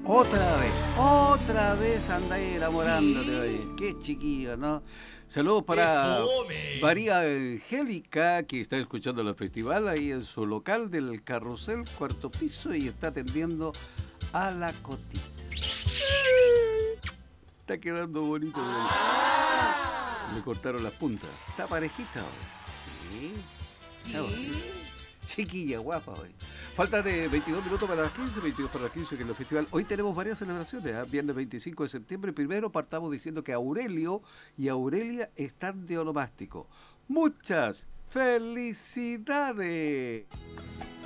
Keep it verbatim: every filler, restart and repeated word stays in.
Otra vez, otra vez andáis enamorándote hoy. Qué chiquillo, ¿no? Saludos ¡Qué para fome! María Angélica, que está escuchando el festival ahí en su local del Carrusel, cuarto piso, y está atendiendo a la cotita. Está quedando bonito. Le cortaron las puntas. Está parejita hoy. Sí, está bonito. Chiquilla, guapa hoy. Falta de veintidós minutos para las quince, veintidós para las quince, que es el festival. Hoy tenemos varias celebraciones. ¿eh? Viernes veinticinco de septiembre. Primero partamos diciendo que Aurelio y Aurelia están de onomástico. Muchas felicidades.